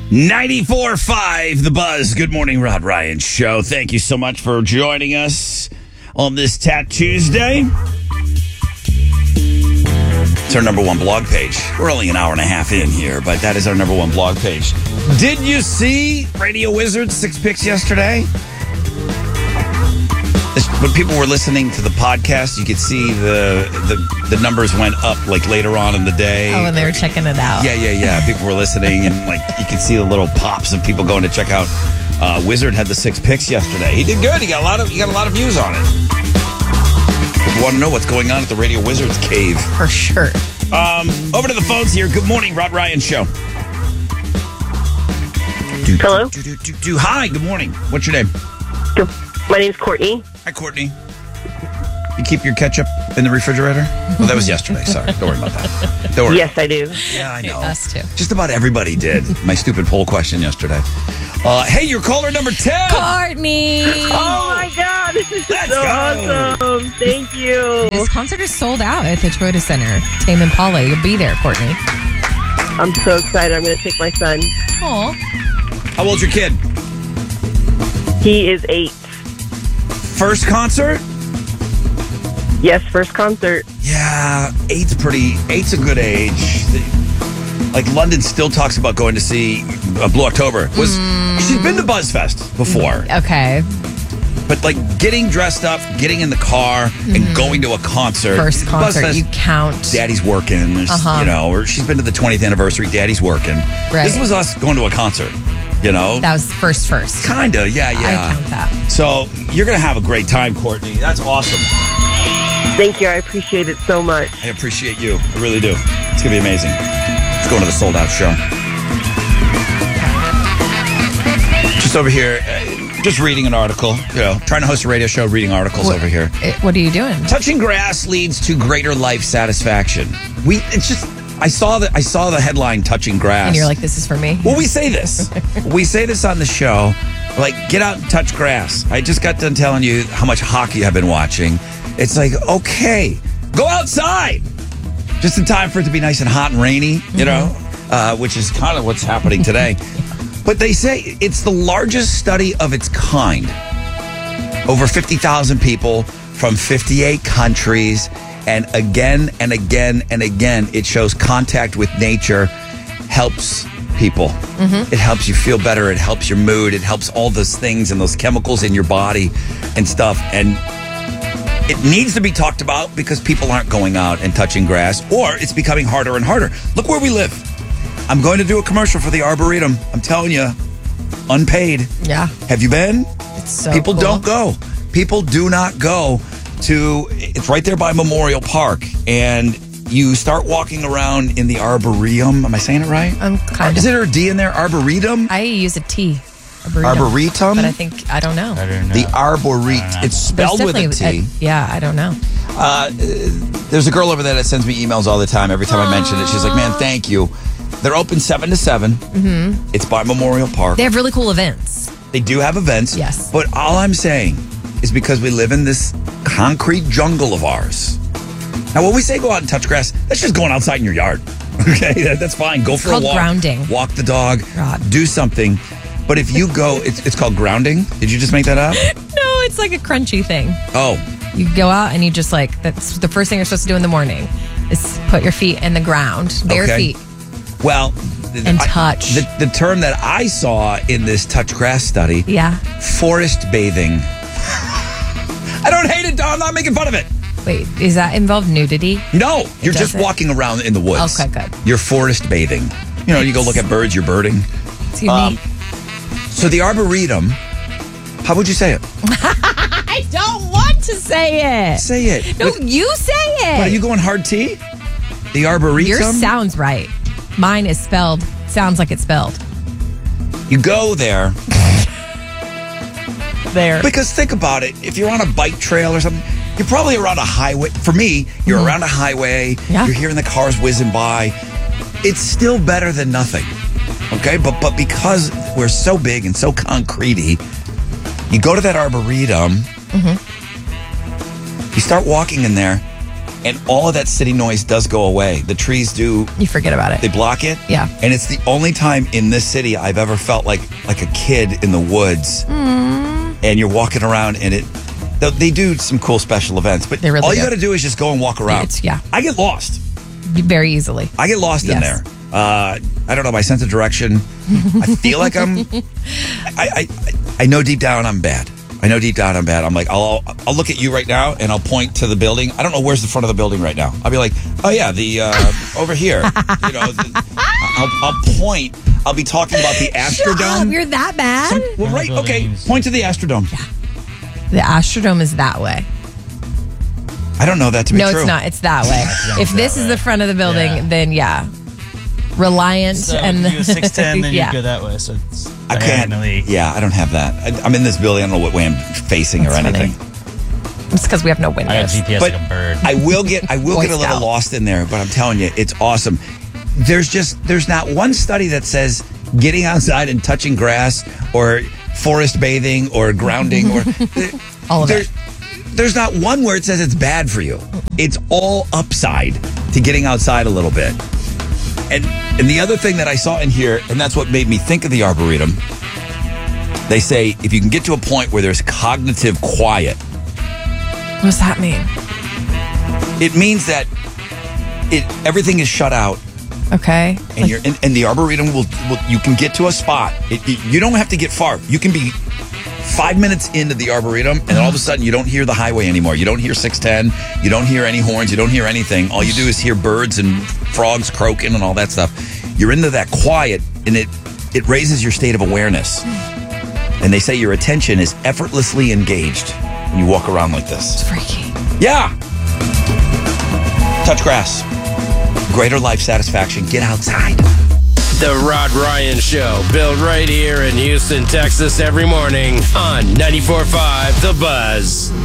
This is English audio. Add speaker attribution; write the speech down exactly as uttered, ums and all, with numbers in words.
Speaker 1: ninety-four point five The Buzz. Good morning, Rod Ryan Show. Thank you so much for joining us on this Tat Tuesday. It's our number one blog page. We're only an hour and a half in here, but that is our number one blog page. Did you see Radio Wizard's Six Picks yesterday? When people were listening to the podcast, you could see the, the the numbers went up like later on in the day.
Speaker 2: Oh, and they were checking it out.
Speaker 1: Yeah, yeah, yeah. People were listening, and like you could see the little pops of people going to check out. Uh, Wizard had the six picks yesterday. He did good. He got a lot of he got a lot of views on it. If you want to know what's going on at the Radio Wizard's cave,
Speaker 2: For sure.
Speaker 1: um, over to the phones here. Good morning, Rod Ryan Show.
Speaker 3: Hello?
Speaker 1: Do, do, do, do. Hi, good morning. What's your name?
Speaker 3: Good. My name's Courtney.
Speaker 1: Hi, Courtney. You keep your ketchup in the refrigerator? Well, that was yesterday. Sorry. Don't worry about that. Don't worry.
Speaker 3: Yes, I do.
Speaker 1: Yeah, I know.
Speaker 2: Us too.
Speaker 1: Just about everybody did. My stupid poll question yesterday. Uh, hey, you're caller number ten.
Speaker 2: Courtney!
Speaker 3: Oh my God, this is
Speaker 1: Let's
Speaker 3: so
Speaker 1: go.
Speaker 3: awesome. Thank you.
Speaker 2: This concert is sold out at the Toyota Center. Tame Impala, you'll be there, Courtney.
Speaker 3: I'm so excited. I'm going to take my son.
Speaker 2: Aw.
Speaker 1: How old's your kid?
Speaker 3: He is eight.
Speaker 1: First concert?
Speaker 3: Yes, first concert.
Speaker 1: Yeah, eight's pretty. Eight's a good age. Like London still talks about going to see uh, Blue October. Was she's been to BuzzFest before,
Speaker 2: Okay.
Speaker 1: but like getting dressed up, getting in the car, and going to a concert.
Speaker 2: First concert,
Speaker 1: BuzzFest,
Speaker 2: you count.
Speaker 1: Daddy's working, there's,
Speaker 2: Uh-huh.
Speaker 1: you know, or she's been to the twentieth anniversary. Daddy's working.
Speaker 2: Right.
Speaker 1: This was us going to a concert. You know,
Speaker 2: That was first first.
Speaker 1: kinda. Yeah,
Speaker 2: I
Speaker 1: yeah.
Speaker 2: count that.
Speaker 1: So you're gonna have a great time, Courtney. That's awesome.
Speaker 3: Thank you. I appreciate it so much.
Speaker 1: I appreciate you. I really do. It's gonna be amazing. Let's go to the sold out show. Just over here, uh, just reading an article. You know, trying to host a radio show, reading articles
Speaker 2: What-
Speaker 1: over here.
Speaker 2: Eh, What are you doing?
Speaker 1: Touching grass leads to greater life satisfaction. We. It's just. I saw the. I saw the headline. Touching grass.
Speaker 2: And you're like, this is for me?
Speaker 1: Well, we say this. we say this on the show. Like, get out and touch grass. I just got done telling you how much hockey I've been watching. It's like, okay, go outside. Just in time for it to be nice and hot and rainy, you know, uh, which is kind of what's happening today. But they say it's the largest study of its kind. Over fifty thousand people from fifty-eight countries. And again and again and again, it shows contact with nature helps people. Mm-hmm. It helps you feel better. It helps your mood. It helps all those things and those chemicals in your body and stuff. And it needs to be talked about because people aren't going out and touching grass, or it's becoming harder and harder. Look where we live. I'm going to do a commercial for the Arboretum. I'm telling you, unpaid.
Speaker 2: Yeah.
Speaker 1: Have you been?
Speaker 2: It's so
Speaker 1: People
Speaker 2: cool.
Speaker 1: don't go. People do not go to, it's right there by Memorial Park. And you start walking around in the Arboretum. Am I saying it right?
Speaker 2: I'm kind
Speaker 1: Is
Speaker 2: of.
Speaker 1: there a D in there? Arboretum?
Speaker 2: I use a T. Arboretum.
Speaker 1: Arboretum?
Speaker 2: But I think, I don't know.
Speaker 4: I don't know.
Speaker 1: The Arboretum. It's
Speaker 2: There's
Speaker 1: spelled with a
Speaker 2: definitely
Speaker 1: T.
Speaker 2: yeah, I don't know.
Speaker 1: Uh, there's a girl over there that sends me emails all the time. Every time I mention it, she's like, man, thank you. They're open seven to seven. Mm-hmm. It's by Memorial Park.
Speaker 2: They have really cool events.
Speaker 1: They do have events.
Speaker 2: Yes.
Speaker 1: But all I'm saying is because we live in this concrete jungle of ours. Now, when we say go out and touch grass, that's just going outside in your yard. Okay? That, that's fine. Go for a
Speaker 2: called
Speaker 1: walk.
Speaker 2: grounding.
Speaker 1: Walk the dog.
Speaker 2: Rod.
Speaker 1: Do something. But if you go, it's, it's called grounding. Did you just make that up?
Speaker 2: No, it's like a crunchy thing.
Speaker 1: Oh.
Speaker 2: You go out and you just like, that's the first thing you're supposed to do in the morning is put your feet in the ground, bare
Speaker 1: Okay.
Speaker 2: feet.
Speaker 1: Well,
Speaker 2: And
Speaker 1: I-
Speaker 2: touch.
Speaker 1: the, the term that I saw in this touch grass study,
Speaker 2: Yeah.
Speaker 1: forest bathing. I don't hate it, Don. I'm not making fun of it.
Speaker 2: Wait, is that involved nudity?
Speaker 1: No, you're just
Speaker 2: doesn't?
Speaker 1: walking around in the woods.
Speaker 2: Okay, good.
Speaker 1: You're forest bathing. You know, you go look at birds, you're birding.
Speaker 2: It's unique.
Speaker 1: Um, So the Arboretum, how would you say it?
Speaker 2: I don't want to say it.
Speaker 1: Say it.
Speaker 2: No,
Speaker 1: With-
Speaker 2: you say it.
Speaker 1: What, are you going hard T? The Arboretum?
Speaker 2: Yours sounds right. Mine is spelled, sounds like it's spelled.
Speaker 1: You go there.
Speaker 2: There.
Speaker 1: Because think about it. If you're on a bike trail or something, you're probably around a highway. For me, you're
Speaker 2: Mhm.
Speaker 1: around a highway.
Speaker 2: Yeah.
Speaker 1: You're hearing the cars whizzing by. It's still better than nothing. Okay? But but because we're so big and so concretey, you go to that Arboretum.
Speaker 2: Mm-hmm.
Speaker 1: You start walking in there. and all of that city noise does go away. The trees do.
Speaker 2: You forget about it.
Speaker 1: They block it.
Speaker 2: Yeah.
Speaker 1: And it's the only time in this city I've ever felt like like a kid in the woods.
Speaker 2: Mm.
Speaker 1: And you're walking around, and it. They do some cool special events, but
Speaker 2: They really
Speaker 1: all you
Speaker 2: do.
Speaker 1: got to do is just go and walk around.
Speaker 2: It's- yeah.
Speaker 1: I get lost.
Speaker 2: Very easily.
Speaker 1: I get lost in
Speaker 2: Yes.
Speaker 1: there. Uh, I don't know my sense of direction. I feel like I'm. I, I I know deep down I'm bad. I know deep down I'm bad. I'm like I'll I'll look at you right now and I'll point to the building. I don't know where's the front of the building right now. I'll be like, oh yeah, the uh, over here. You know, the, I'll, I'll point. I'll be talking about the
Speaker 2: Shut up,
Speaker 1: Astrodome.
Speaker 2: you're that bad?
Speaker 1: Some- well, right. Okay.
Speaker 4: Buildings.
Speaker 1: Point to the Astrodome.
Speaker 2: The Astrodome is that way.
Speaker 1: I don't know that to be
Speaker 2: No,
Speaker 1: true.
Speaker 2: it's not. It's that way.
Speaker 4: Astrodome's
Speaker 2: If this
Speaker 4: that
Speaker 2: is
Speaker 4: way.
Speaker 2: the front of the building,
Speaker 4: Yeah.
Speaker 2: then yeah. Reliant
Speaker 4: So
Speaker 2: and
Speaker 4: if you go six ten, then
Speaker 2: yeah.
Speaker 4: you go that way. So it's
Speaker 1: I can't.
Speaker 4: diagonally.
Speaker 1: Yeah, I don't have that. I, I'm in this building. I don't know what way I'm facing or
Speaker 2: That's funny.
Speaker 1: anything.
Speaker 2: It's because we have no
Speaker 4: I got
Speaker 2: windows.
Speaker 4: G P S
Speaker 1: But
Speaker 4: like a bird.
Speaker 1: I will get I will
Speaker 2: Boy
Speaker 1: get a little
Speaker 2: Scout.
Speaker 1: lost in there, but I'm telling you, it's awesome. There's just there's not one study that says getting outside and touching grass or forest bathing or grounding or
Speaker 2: All of
Speaker 1: there-
Speaker 2: it.
Speaker 1: There's not one where it says it's bad for you. It's all upside to getting outside a little bit. And and the other thing that I saw in here, and that's what made me think of the Arboretum, they say if you can get to a point where there's cognitive quiet,
Speaker 2: What does that mean?
Speaker 1: it means that it everything is shut out,
Speaker 2: Okay.
Speaker 1: and you're and, and the Arboretum will, will you can get to a spot. It, it- you don't have to get far. You can be five minutes into the Arboretum, and then all of a sudden you don't hear the highway anymore. You don't hear six ten. You don't hear any horns. You don't hear anything. All you do is hear birds and frogs croaking and all that stuff. You're into that quiet, and it it raises your state of awareness. And they say your attention is effortlessly engaged when you walk around like this.
Speaker 2: It's freaky.
Speaker 1: Yeah. Touch grass. Greater life satisfaction. Get outside.
Speaker 5: The Rod Ryan Show, built right here in Houston, Texas, every morning on ninety-four point five The Buzz.